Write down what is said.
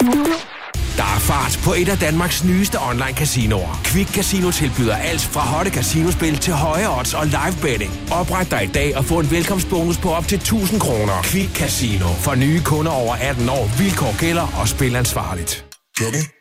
Der er fart på et af Danmarks nyeste online-casinoer. Quick Casino tilbyder alt fra hotte casinospil til høje odds og live betting. Opret dig i dag og få en velkomstbonus på op til 1.000 kroner. Quick Casino. For nye kunder over 18 år. Vilkår gælder og spil ansvarligt.